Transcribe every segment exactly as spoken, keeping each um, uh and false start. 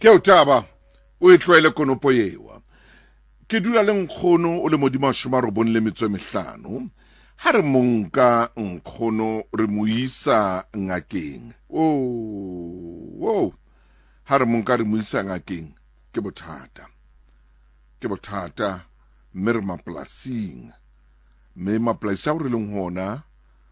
ke o taba o e tlwaele konopo yewa ke dula le nkgono o le modimo shoma re bonle metso mehlano ha re monka nkgono re moisa ngakeng o wo ha re monka re moisa ngakeng ke bothata ke bothata mme re maplasing mme maplasa o re leng hona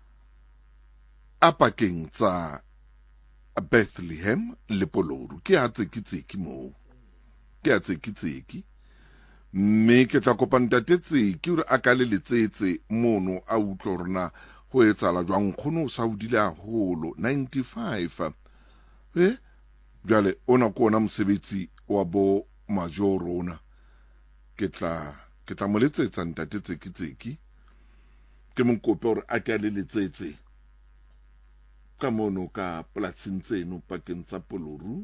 a pakeng tsa Bethlehem le Poloru ke a tsekitseki mo ke a tsekitseki mme ke tla kopanta tetse ke re aka le letsetse mono a utlo rona ho etsala jwang khono sa udile haholo ninety-five eh jale ona ko ona mosebetsi wa bo majorona ke tla ke tla moletsetsa ntate tsekitseki ke mo kope hore aka le letsetse ka mono ka platsing tseno pakeng tsa Poloru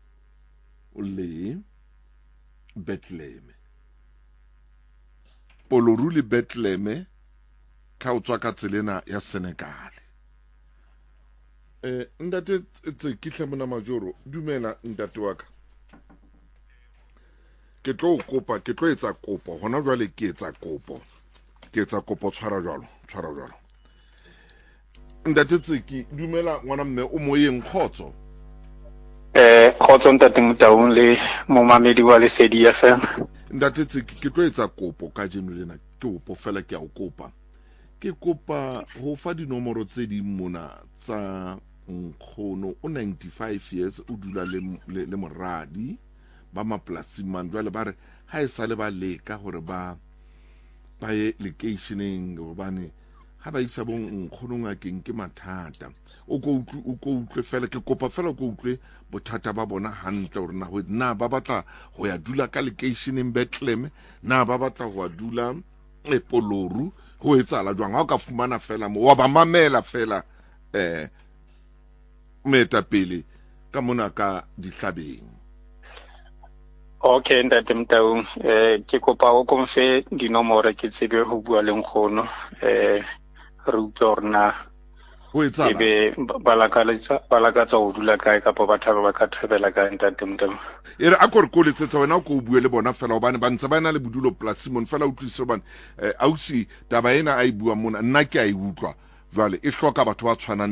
le Bethlehem Poloru le Bethlehem ka o tswa ka tselena ya Senegal eh ndate tse kitla mona majoro dumela ndate wa ka ke tlo kopa ke tlo etsa kopo hona jwale ke etsa kopo ke etsa kopo tshwara jwalo tshwara jwalo ndate tseki dumela ngwana mme o moyeng khotso eh khotso ntate Motaung le mo mamedi wa Lesedi F M ndate tseki ke tlo etsa kopo ka jeno lena ke kopo fela ke a o kopa ke kopa ho fa dinomoro tse di mona tsa nkgono o ninety-five years o dula le le, le moradi ba maplasi man jwale ba re ha e sale ba leka hore ba ba ye locationing bobane ha ba isa bon nkgono ngakeng ke mathata o go o go utlwe fela ke kopa fela go utlwe bothata ba bona hantle hore na ho na ba batla ho ya dula ka locationing Bethlehem na ba batla ho dula e Poloru ho etsala jwang ha o ka fumana fela mo wa ba mamela fela eh meta pele ka mona ka dihlabeng. Okay ntate Motaung eh ke kopa o konfe dinomoro ke tsebe ho bua le nkgono eh re utlorna ho etsala ebe balakaletsa balakatsa ho dula kae kapa ba thaba ba ka thebela ka ntate Motaung ere a kore ko letsetsa wena o go bue le bona fela hobane ba ntse ba ena le bodulo plasimon fela o tlise bana eh ausi taba ena a e bua mona nna ke a e utlwa jwale e hloka batho ba tshwana